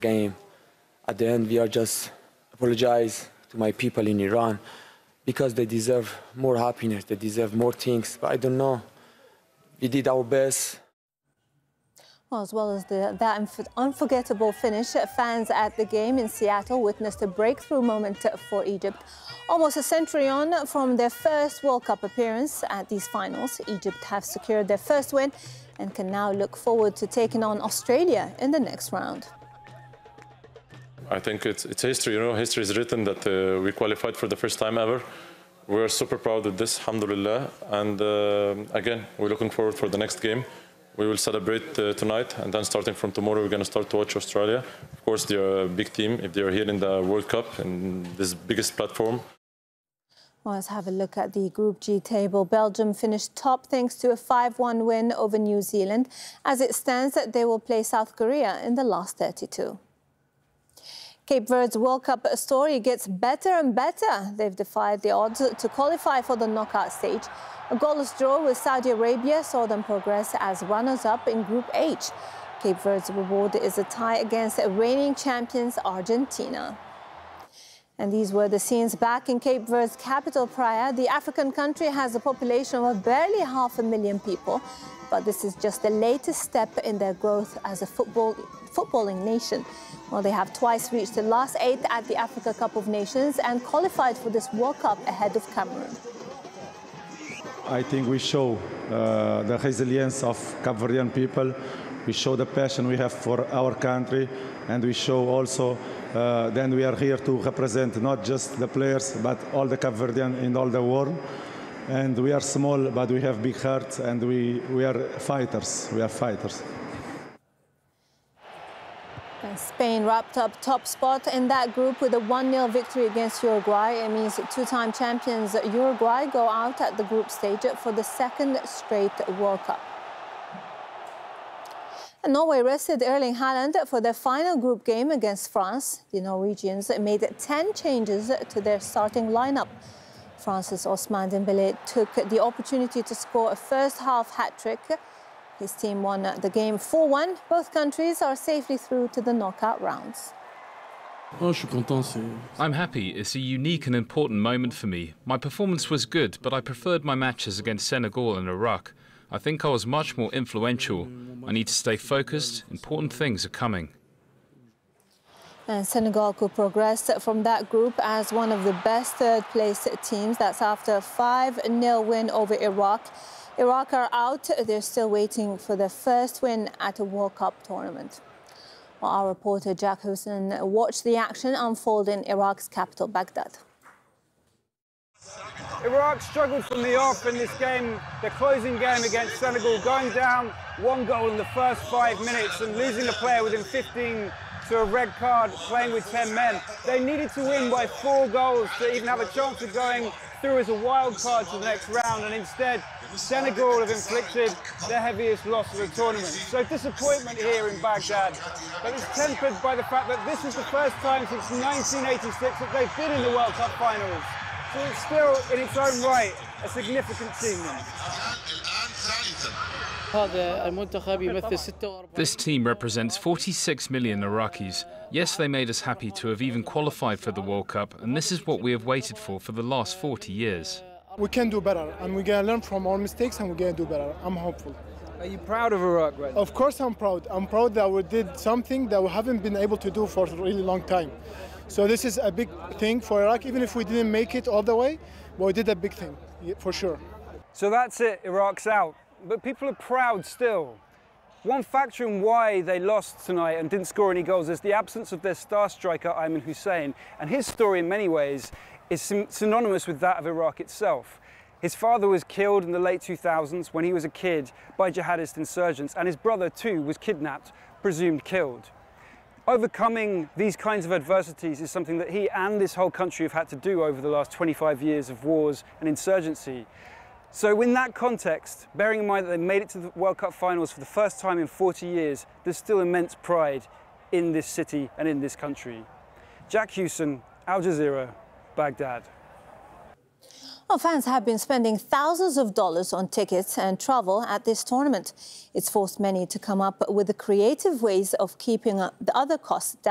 game. At the end, we are just apologize to my people in Iran because they deserve more happiness, they deserve more things. But I don't know. We did our best. Well, as well as that unforgettable finish, fans at the game in Seattle witnessed a breakthrough moment for Egypt. Almost a century on from their first World Cup appearance at these finals, Egypt have secured their first win and can now look forward to taking on Australia in the next round. I think it's history, history is written that we qualified for the first time ever. We're super proud of this, alhamdulillah. And again, we're looking forward for the next game. We will celebrate tonight, and then starting from tomorrow, we're going to start to watch Australia. Of course, they're a big team if they're here in the World Cup, in this biggest platform. Well, let's have a look at the Group G table. Belgium finished top thanks to a 5-1 win over New Zealand. As it stands, they will play South Korea in the last 32. Cape Verde's World Cup story gets better and better. They've defied the odds to qualify for the knockout stage. A goalless draw with Saudi Arabia saw them progress as runners-up in Group H. Cape Verde's reward is a tie against reigning champions Argentina. And these were the scenes back in Cape Verde's capital, Praia. The African country has a population of barely 500,000 people, but this is just the latest step in their growth as a footballing nation. Well, they have twice reached the last 8 at the Africa Cup of Nations and qualified for this World Cup ahead of Cameroon. I think we show the resilience of Cape Verdean people. We show the passion we have for our country, and we show also then we are here to represent not just the players, but all the Cape Verdean in all the world. And we are small, but we have big hearts, and we are fighters. We are fighters. And Spain wrapped up top spot in that group with a 1-0 victory against Uruguay. It means two-time champions Uruguay go out at the group stage for the second straight World Cup. And Norway rested Erling Haaland for their final group game against France. The Norwegians made 10 changes to their starting lineup. France's Ousmane Dembélé took the opportunity to score a first-half hat-trick. His team won the game 4-1. Both countries are safely through to the knockout rounds. I'm happy. It's a unique and important moment for me. My performance was good, but I preferred my matches against Senegal and Iraq. I think I was much more influential. I need to stay focused. Important things are coming. And Senegal could progress from that group as one of the best third-place teams. That's after a 5-0 win over Iraq. Iraq are out. They're still waiting for their first win at a World Cup tournament. Well, our reporter Jack Hussein watched the action unfold in Iraq's capital, Baghdad. Iraq struggled from the off in this game, the closing game against Senegal, going down 1 goal in the first 5 minutes and losing a player within 15 to a red card, playing with 10 men. They needed to win by 4 goals to even have a chance of going through as a wild card to the next round, and instead Senegal have inflicted their heaviest loss of the tournament. So disappointment here in Baghdad, but it's tempered by the fact that this is the first time since 1986 that they've been in the World Cup finals. So it's still, in its own right, a significant achievement. This team represents 46 million Iraqis. Yes, they made us happy to have even qualified for the World Cup, and this is what we have waited for the last 40 years. We can do better, and we're going to learn from our mistakes, and we're going to do better. I'm hopeful. Are you proud of Iraq, right? Of course I'm proud. I'm proud that we did something that we haven't been able to do for a really long time. So this is a big thing for Iraq, even if we didn't make it all the way, but we did a big thing, for sure. So that's it, Iraq's out. But people are proud still. One factor in why they lost tonight and didn't score any goals is the absence of their star striker, Ayman Hussein. And his story, in many ways, is synonymous with that of Iraq itself. His father was killed in the late 2000s when he was a kid by jihadist insurgents, and his brother, too, was kidnapped, presumed killed. Overcoming these kinds of adversities is something that he and this whole country have had to do over the last 25 years of wars and insurgency. So in that context, bearing in mind that they made it to the World Cup finals for the first time in 40 years, there's still immense pride in this city and in this country. Jack Hussein, Al Jazeera, Baghdad. Well, fans have been spending thousands of dollars on tickets and travel at this tournament. It's forced many to come up with the creative ways of keeping the other costs down.